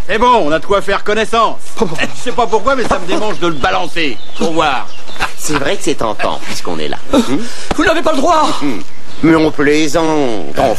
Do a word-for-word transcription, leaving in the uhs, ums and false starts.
C'est bon, on a de quoi faire connaissance. Je sais pas pourquoi, mais ça me démange de le balancer. Pour voir. C'est vrai que c'est tentant, puisqu'on est là. Vous n'avez pas le droit. Mais on plaisante.